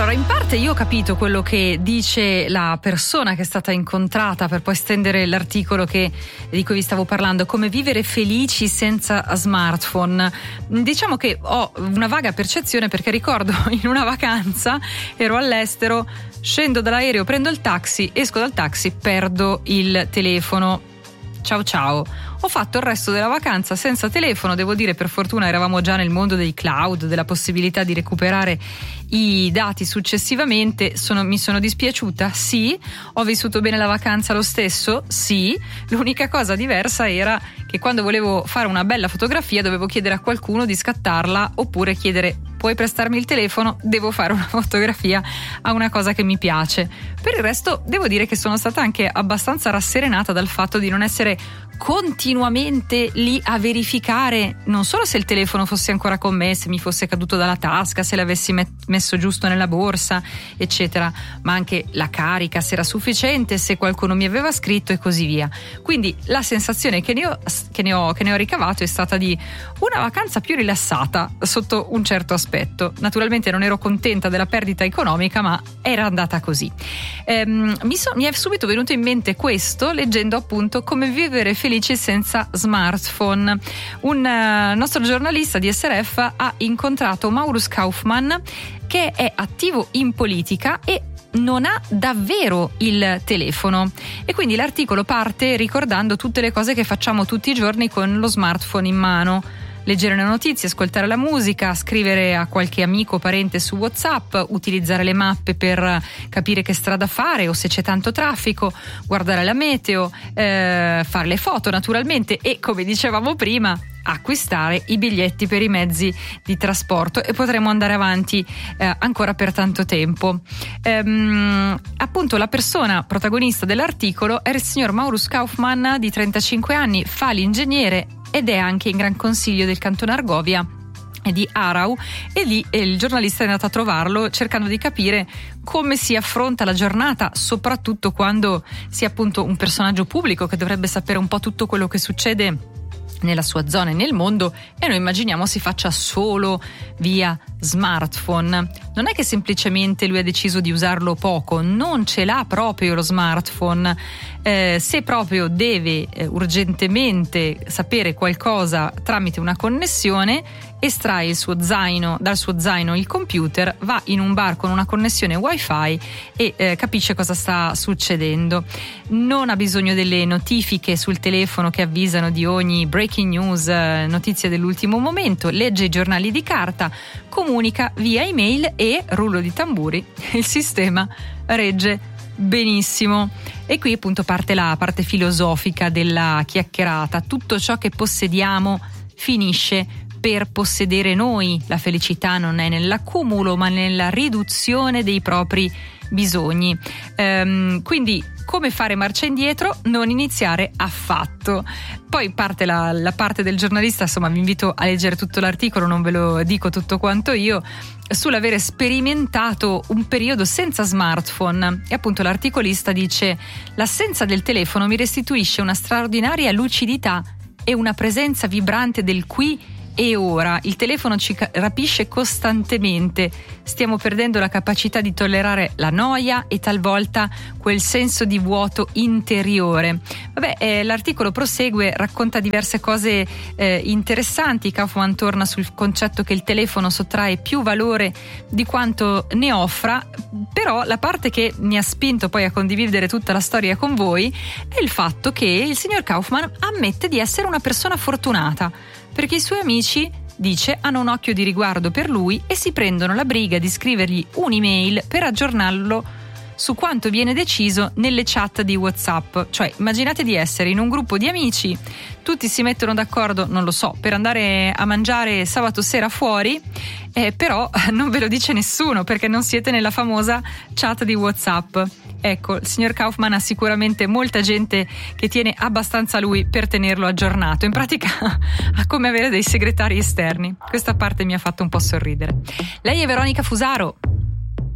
Allora, in parte io ho capito quello che dice la persona che è stata incontrata, per poi stendere l'articolo di cui vi stavo parlando, come vivere felici senza smartphone. Diciamo che ho una vaga percezione, perché ricordo in una vacanza, ero all'estero, scendo dall'aereo, prendo il taxi, esco dal taxi, perdo il telefono. Ciao ciao. Ho fatto il resto della vacanza senza telefono, devo dire, per fortuna eravamo già nel mondo dei cloud, della possibilità di recuperare i dati successivamente. Mi sono dispiaciuta? Sì. Ho vissuto bene la vacanza lo stesso? Sì. L'unica cosa diversa era che quando volevo fare una bella fotografia dovevo chiedere a qualcuno di scattarla, oppure chiedere: puoi prestarmi il telefono? Devo fare una fotografia a una cosa che mi piace. Per il resto devo dire che sono stata anche abbastanza rasserenata dal fatto di non essere continuamente lì a verificare non solo se il telefono fosse ancora con me, se mi fosse caduto dalla tasca, se l'avessi messo giusto nella borsa, eccetera, ma anche la carica, se era sufficiente, se qualcuno mi aveva scritto e così via. Quindi la sensazione che ne ho ricavato è stata di una vacanza più rilassata sotto un certo aspetto. Naturalmente non ero contenta della perdita economica, ma era andata così. Mi è subito venuto in mente questo leggendo appunto Come vivere felici senza smartphone. Un nostro giornalista di SRF ha incontrato Maurus Kaufmann, che è attivo in politica e non ha davvero il telefono, e quindi l'articolo parte ricordando tutte le cose che facciamo tutti i giorni con lo smartphone in mano: leggere le notizie, ascoltare la musica, scrivere a qualche amico o parente su WhatsApp, utilizzare le mappe per capire che strada fare o se c'è tanto traffico, guardare la meteo, fare le foto naturalmente e, come dicevamo prima, acquistare i biglietti per i mezzi di trasporto, e potremo andare avanti ancora per tanto tempo. Appunto, la persona protagonista dell'articolo è il signor Maurus Kaufmann, di 35 anni, fa l'ingegnere ed è anche in Gran Consiglio del Cantone Argovia e di Aarau, e lì il giornalista è andato a trovarlo cercando di capire come si affronta la giornata, soprattutto quando si è appunto un personaggio pubblico che dovrebbe sapere un po' tutto quello che succede nella sua zona e nel mondo, e noi immaginiamo si faccia solo via smartphone. Non è che semplicemente lui ha deciso di usarlo poco, non ce l'ha proprio lo smartphone. Se proprio deve urgentemente sapere qualcosa tramite una connessione, estrae dal suo zaino il computer, va in un bar con una connessione wifi e capisce cosa sta succedendo. Non ha bisogno delle notifiche sul telefono che avvisano di ogni breaking news, notizie dell'ultimo momento, legge i giornali di carta, comunica via email e, rullo di tamburi, il sistema regge benissimo. E qui appunto parte la parte filosofica della chiacchierata: tutto ciò che possediamo finisce per possedere noi. La felicità non è nell'accumulo, ma nella riduzione dei propri bisogni. Quindi come fare marcia indietro? Non iniziare affatto. Poi parte la parte del giornalista, insomma vi invito a leggere tutto l'articolo, non ve lo dico tutto quanto io, sull'avere sperimentato un periodo senza smartphone. E appunto l'articolista dice: l'assenza del telefono mi restituisce una straordinaria lucidità e una presenza vibrante del qui e ora. Il telefono ci rapisce costantemente, stiamo perdendo la capacità di tollerare la noia e talvolta quel senso di vuoto interiore. L'articolo prosegue, racconta diverse cose interessanti. Kaufmann torna sul concetto che il telefono sottrae più valore di quanto ne offra, però la parte che mi ha spinto poi a condividere tutta la storia con voi è il fatto che il signor Kaufmann ammette di essere una persona fortunata, perché i suoi amici, dice, hanno un occhio di riguardo per lui e si prendono la briga di scrivergli un'email per aggiornarlo su quanto viene deciso nelle chat di WhatsApp. Cioè, immaginate di essere in un gruppo di amici, tutti si mettono d'accordo, non lo so, per andare a mangiare sabato sera fuori, però non ve lo dice nessuno perché non siete nella famosa chat di WhatsApp. Ecco, il signor Kaufmann ha sicuramente molta gente che tiene abbastanza a lui per tenerlo aggiornato. In pratica ha come avere dei segretari esterni. Questa parte mi ha fatto un po' sorridere. Lei è Veronica Fusaro.